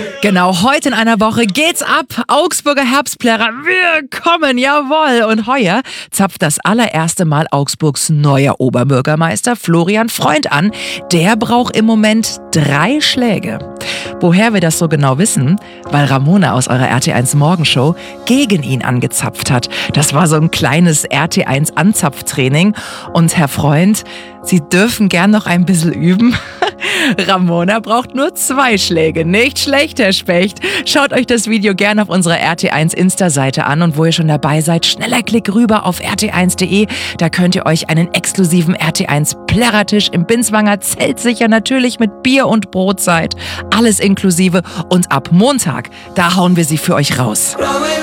Genau, heute in einer Woche geht's ab. Augsburger Herbstplärrer, wir kommen, jawohl. Und heuer zapft das allererste Mal Augsburgs neuer Oberbürgermeister Florian Freund an. Der braucht im Moment 3 Schläge. Woher wir das so genau wissen? Weil Ramona aus eurer RT1 Morgenshow gegen ihn angezapft hat. Das war so ein kleines RT1 Anzapftraining. Und Herr Freund, Sie dürfen gern noch ein bisschen üben. Ramona braucht nur 2 Schläge. Nicht schlecht, Herr Specht. Schaut euch das Video gerne auf unserer RT1 Insta-Seite an. Und wo ihr schon dabei seid, schneller Klick rüber auf rt1.de. Da könnt ihr euch einen exklusiven RT1 Plärrertisch im Binswanger Zelt sichern. Natürlich mit Bier und Brotzeit. Alles inklusive. Und ab Montag, da hauen wir sie für euch raus.